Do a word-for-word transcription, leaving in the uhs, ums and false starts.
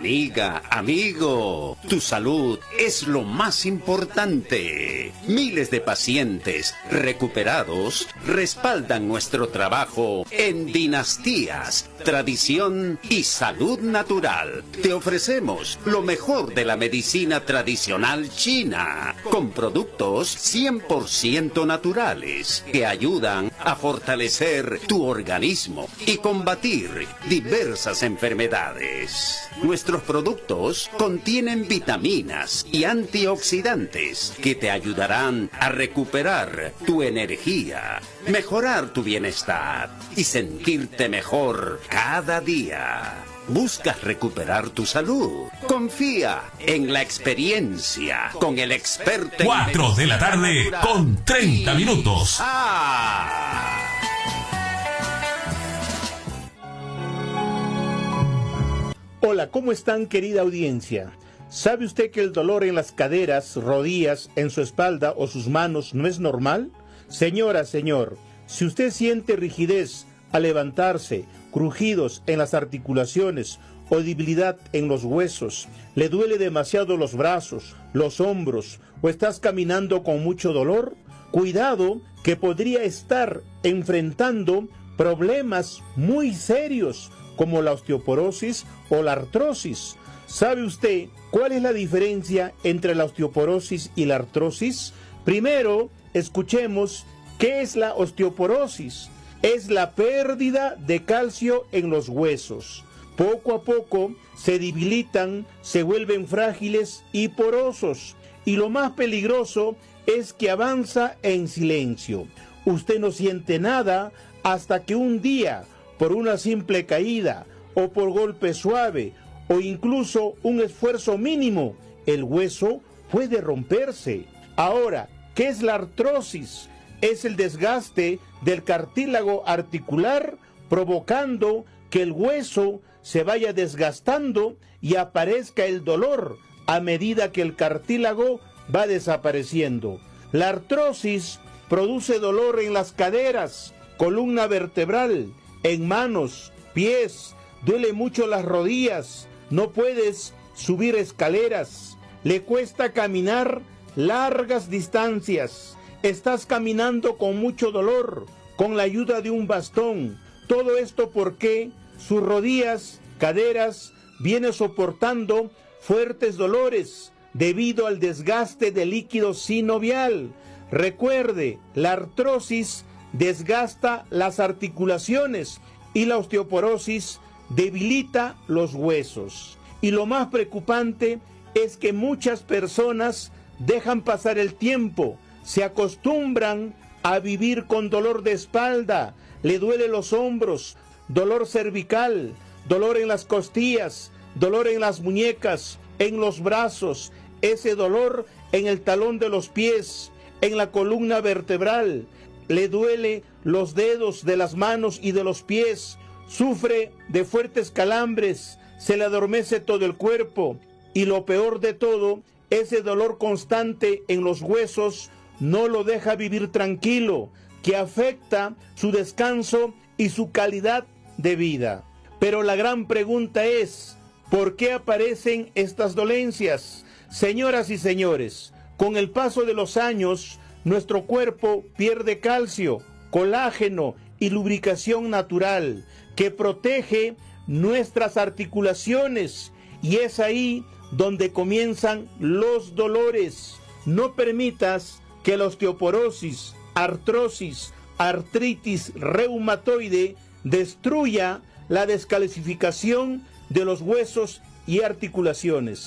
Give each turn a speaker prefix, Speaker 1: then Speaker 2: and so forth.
Speaker 1: Amiga, amigo, tu salud es lo más importante. Miles de pacientes recuperados respaldan nuestro trabajo en Dinastías, Tradición y Salud Natural. Te ofrecemos lo mejor de la medicina tradicional china, con productos cien por ciento naturales que ayudan a fortalecer tu organismo y combatir diversas enfermedades. Nuestros productos contienen vitaminas y antioxidantes que te ayudarán a recuperar tu energía, mejorar tu bienestar y sentirte mejor cada día. ¿Buscas recuperar tu salud? Confía en la experiencia con el experto.
Speaker 2: Cuatro de la tarde con treinta minutos.
Speaker 1: ¡Ah!
Speaker 3: Hola, ¿cómo están, querida audiencia? ¿Sabe usted que el dolor en las caderas, rodillas, en su espalda o sus manos no es normal? Señora, señor, si usted siente rigidez al levantarse, crujidos en las articulaciones o debilidad en los huesos, le duele demasiado los brazos, los hombros o estás caminando con mucho dolor, cuidado que podría estar enfrentando problemas muy serios como la osteoporosis o la artrosis. ¿Sabe usted cuál es la diferencia entre la osteoporosis y la artrosis? Primero, escuchemos qué es la osteoporosis. Es la pérdida de calcio en los huesos. Poco a poco se debilitan, se vuelven frágiles y porosos. Y lo más peligroso es que avanza en silencio. Usted no siente nada hasta que un día, por una simple caída o por golpe suave o incluso un esfuerzo mínimo, el hueso puede romperse. Ahora, ¿qué es la artrosis? Es el desgaste del cartílago articular provocando que el hueso se vaya desgastando y aparezca el dolor a medida que el cartílago va desapareciendo. La artrosis produce dolor en las caderas, columna vertebral, en manos, pies, duele mucho las rodillas, no puedes subir escaleras, le cuesta caminar largas distancias, estás caminando con mucho dolor, con la ayuda de un bastón. Todo esto porque sus rodillas, caderas, viene soportando fuertes dolores debido al desgaste del líquido sinovial. Recuerde, la artrosis desgasta las articulaciones y la osteoporosis debilita los huesos. Y lo más preocupante es que muchas personas dejan pasar el tiempo, se acostumbran a vivir con dolor de espalda, le duelen los hombros, dolor cervical, dolor en las costillas, dolor en las muñecas, en los brazos, ese dolor en el talón de los pies, en la columna vertebral, le duele los dedos de las manos y de los pies, sufre de fuertes calambres, se le adormece todo el cuerpo y lo peor de todo, ese dolor constante en los huesos no lo deja vivir tranquilo, que afecta su descanso y su calidad de vida. Pero la gran pregunta es, ¿por qué aparecen estas dolencias? Señoras y señores, con el paso de los años, nuestro cuerpo pierde calcio, colágeno y lubricación natural que protege nuestras articulaciones y es ahí donde comienzan los dolores. No permitas que la osteoporosis, artrosis, artritis reumatoide destruya la descalcificación de los huesos y articulaciones.